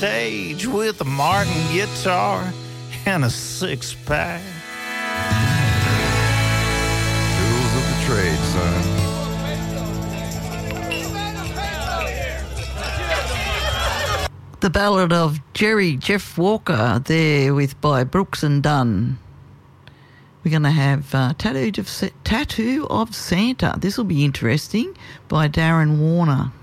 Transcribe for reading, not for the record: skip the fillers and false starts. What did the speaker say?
stage with a Martin guitar and a six-pack. Tools of the trade, son. The Ballad of Jeff Walker there by Brooks and Dunn. We're going to have Tattoo of Santa. This will be interesting, by Darren Warner.